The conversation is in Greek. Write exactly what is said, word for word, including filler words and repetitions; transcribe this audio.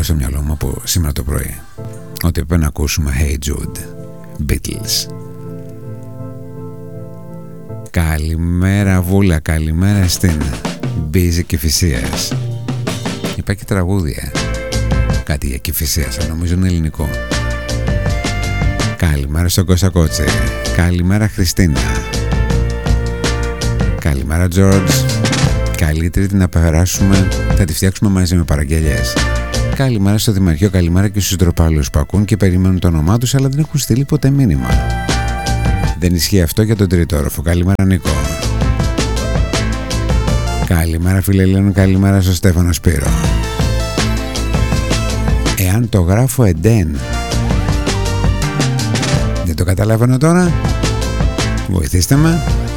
είχα στο μυαλό μου από σήμερα το πρωί, ότι έπρεπε να ακούσουμε Hey Jude, Beatles. Καλημέρα Βούλα, καλημέρα στην Μπίζη Κηφισίας. Υπάρχει τραγούδια, κάτι για Κηφισίας, αλλά νομίζω είναι ελληνικό. Καλημέρα στον Κώστα Κότσι. Καλημέρα Χριστίνα. Καλημέρα George. Καλή Τρίτη να περάσουμε. Θα τη φτιάξουμε μαζί με παραγγελιές. Καλημέρα στο Δημαρχείο. Καλημέρα και στους ντροπάλους που ακούν και περιμένουν το όνομά τους, αλλά δεν έχουν στείλει ποτέ μήνυμα. Δεν ισχύει αυτό για τον τρίτο όροφο. Καλημέρα Νίκο. Καλημέρα φίλε Ελένη. Καλημέρα στο Στέφανο Σπύρο. Εάν το γράφω εντέν, δεν το καταλαβαίνω τώρα. Βοηθήστε με.